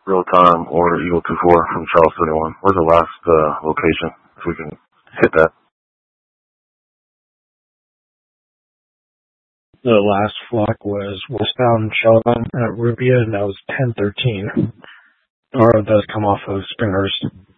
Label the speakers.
Speaker 1: real time or Eagle 2-4 from Charles 31. Where's the last location? If we can hit that.
Speaker 2: The last flock was westbound Sheldon at Rubia, and that was 1013. Or it does come off of Springhurst.